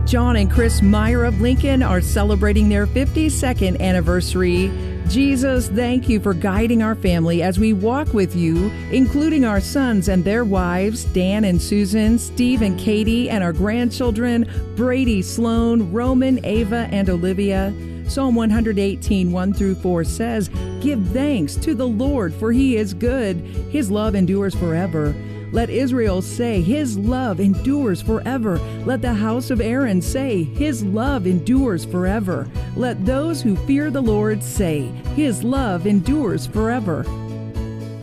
John and Chris Meyer of Lincoln are celebrating their 52nd anniversary. Jesus, thank you for guiding our family as we walk with you, including our sons and their wives, Dan and Susan, Steve and Katie, and our grandchildren, Brady, Sloan, Roman, Ava, and Olivia. Psalm 118, 1 through 4 says, "Give thanks to the Lord, for he is good. His love endures forever." Let Israel say, "His love endures forever." Let the house of Aaron say, "His love endures forever." Let those who fear the Lord say, "His love endures forever."